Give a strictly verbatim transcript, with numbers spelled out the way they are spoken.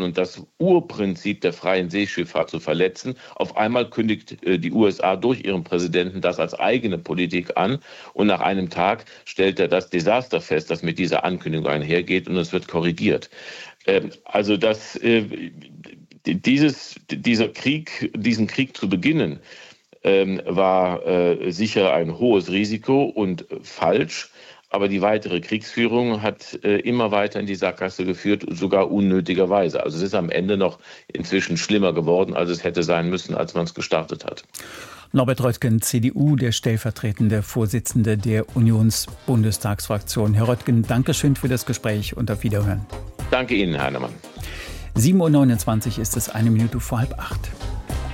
haben und das Urprinzip der freien Seeschifffahrt zu verletzen. Auf einmal kündigt die U S A durch ihren Präsidenten das als eigene Politik an und nach einem Tag stellt er das Desaster fest, das mit dieser Ankündigung einhergeht, und es wird korrigiert. Also das, dieses, dieser Krieg, diesen Krieg zu beginnen, war sicher ein hohes Risiko und falsch. Aber die weitere Kriegsführung hat äh, immer weiter in die Sackgasse geführt, sogar unnötigerweise. Also es ist am Ende noch inzwischen schlimmer geworden, als es hätte sein müssen, als man es gestartet hat. Norbert Röttgen, C D U, der stellvertretende Vorsitzende der Unionsbundestagsfraktion. Herr Röttgen, danke schön für das Gespräch und auf Wiederhören. Danke Ihnen, Herr Heinemann. sieben Uhr neunundzwanzig ist es, eine Minute vor halb acht.